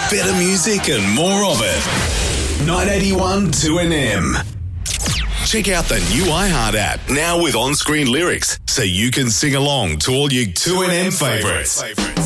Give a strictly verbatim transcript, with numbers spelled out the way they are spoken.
Better music and more of it. nine eighty-one two N M. Check out the new iHeart app, now with on-screen lyrics, so you can sing along to all your two N M favourites.